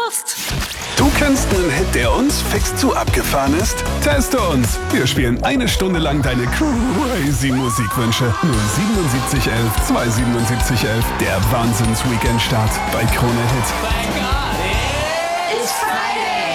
Lost. Du kennst einen Hit, der uns fix zu abgefahren ist? Teste uns. Wir spielen eine Stunde lang deine crazy Musikwünsche. 07711 27711. Der Wahnsinns-Weekend-Start bei Krone Hit. Thank God it's Friday.